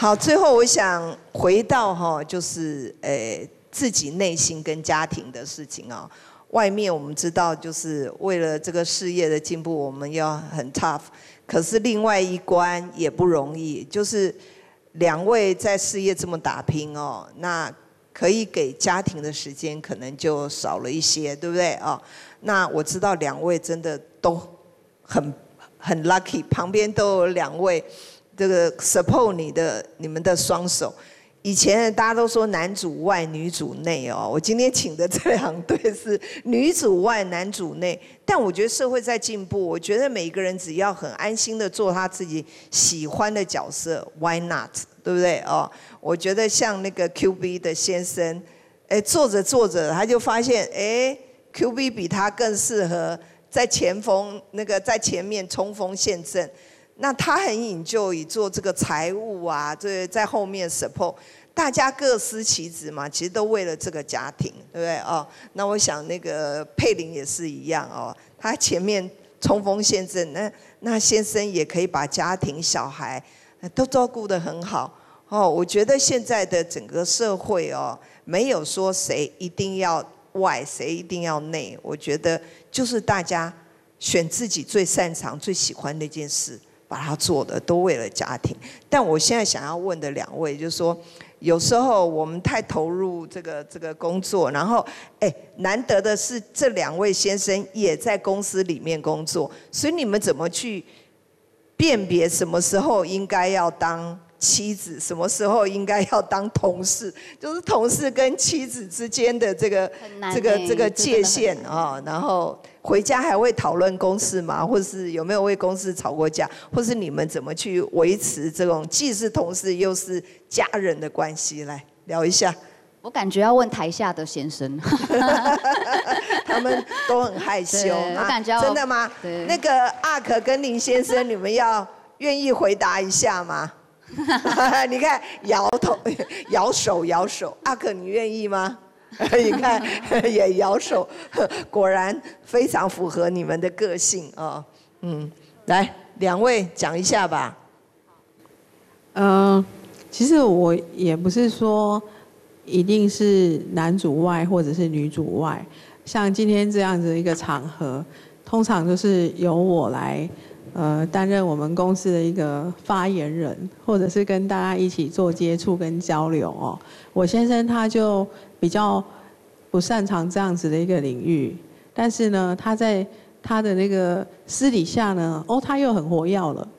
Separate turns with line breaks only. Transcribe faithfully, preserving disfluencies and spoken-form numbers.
好，最后我想回到哈，就是呃自己内心跟家庭的事情啊。外面我们知道，就是为了这个事业的进步，我们要很 tough。可是另外一关也不容易，就是两位在事业这么打拼哦，那可以给家庭的时间可能就少了一些，对不对啊？那我知道两位真的都很很 lucky， 旁边都有两位这个 support 你的你们的双手。以前大家都说男主外女主内哦，我今天请的这两对是女主外男主内，但我觉得社会在进步，我觉得每一个人只要很安心的做他自己喜欢的角色 ，Why not？ 对不对哦？我觉得像那个 Q B 的先生，哎，做着做着他就发现，哎 ，Q B 比他更适合在前锋那个在前面冲锋陷阵。那他很enjoy做这个财务啊，这在后面 support， 大家各司其职嘛，其实都为了这个家庭，对不对哦？那我想那个佩玲也是一样哦，他前面冲锋陷阵，那那先生也可以把家庭、小孩都照顾得很好哦。我觉得现在的整个社会哦，没有说谁一定要外，谁一定要内，我觉得就是大家选自己最擅长、最喜欢的一件事。把它做的都为了家庭，但我现在想要问的两位，就是说，有时候我们太投入这个这个工作，然后，哎，难得的是这两位先生也在公司里面工作，所以你们怎么去辨别什么时候应该要当妻子，什么时候应该要当同事？就是同事跟妻子之间的这个这个这个界限啊，然后。回家还会讨论公事吗？或是有没有为公事吵过架？或是你们怎么去维持这种既是同事又是家人的关系？来聊一下。
我感觉要问台下的先生，
他们都很害羞。
我感觉
真的吗？那个阿可跟林先生，你们要愿意回答一下吗？你看摇头、摇手、摇手。阿可，你愿意吗？你看也摇手，果然非常符合你们的个性哦。嗯，来，两位讲一下吧。
嗯、呃，其实我也不是说一定是男主外或者是女主外，像今天这样子一个场合，通常就是由我来呃担任我们公司的一个发言人，或者是跟大家一起做接触跟交流哦。我先生他就比较不擅长这样子的一个领域，但是呢，他在他的那个私底下呢，哦，他又很活跃了